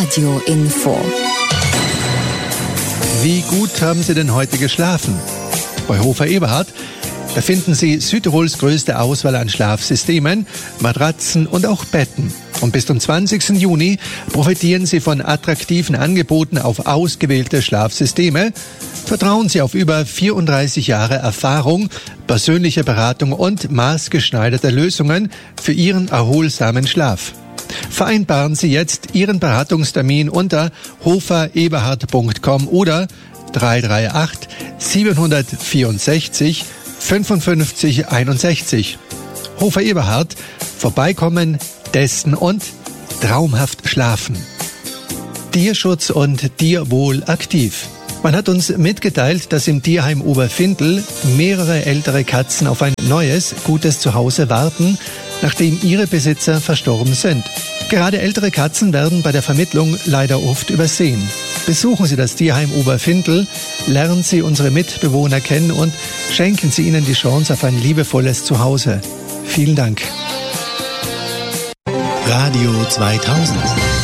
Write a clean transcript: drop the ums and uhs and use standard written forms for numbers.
Radio Info. Wie gut haben Sie denn heute geschlafen? Bei Hofer Eberhard, da finden Sie Südtirols größte Auswahl an Schlafsystemen, Matratzen und auch Betten. Und bis zum 20. Juni profitieren Sie von attraktiven Angeboten auf ausgewählte Schlafsysteme. Vertrauen Sie auf über 34 Jahre Erfahrung, persönliche Beratung und maßgeschneiderte Lösungen für Ihren erholsamen Schlaf. Vereinbaren Sie jetzt Ihren Beratungstermin unter hofereberhard.com oder 338 764 55 61. Hofer Eberhard, vorbeikommen, testen und traumhaft schlafen. Tierschutz und Tierwohl aktiv. Man hat uns mitgeteilt, dass im Tierheim Oberfindl mehrere ältere Katzen auf ein neues, gutes Zuhause warten, nachdem ihre Besitzer verstorben sind. Gerade ältere Katzen werden bei der Vermittlung leider oft übersehen. Besuchen Sie das Tierheim Oberfindl, lernen Sie unsere Mitbewohner kennen und schenken Sie ihnen die Chance auf ein liebevolles Zuhause. Vielen Dank. Radio 2000